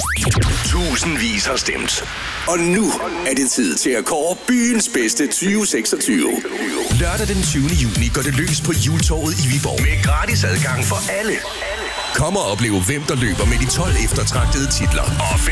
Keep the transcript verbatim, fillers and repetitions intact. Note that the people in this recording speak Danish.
Tusindvis har stemt. Og nu er det tid til at kåre byens bedste tyve seksogtyve. Lørdag den tyvende juni går det løs på Hjultorvet i Viborg. Med gratis adgang for alle. Kom og opleve, hvem der løber med de tolv eftertragtede titler. Og